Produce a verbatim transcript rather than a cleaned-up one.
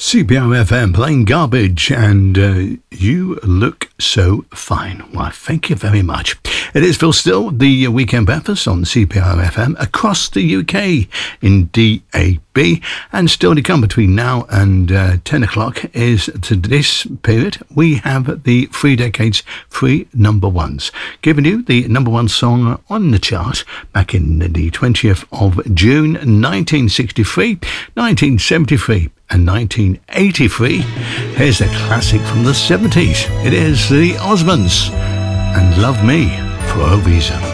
C P R F M playing Garbage, and uh, You Look So Fine. Why, thank you very much. It is Phil Still, the Weekend Breakfast on C P R F M across the U K in D A B, and still to come between now and uh, ten o'clock is to this period. We have the three decades, three number ones, giving you the number one song on the chart back in the twentieth of June nineteen sixty-three, nineteen seventy-three and nineteen eighty-three. Here's a classic from the seventies. It is the Osmonds and Love Me for a Reason.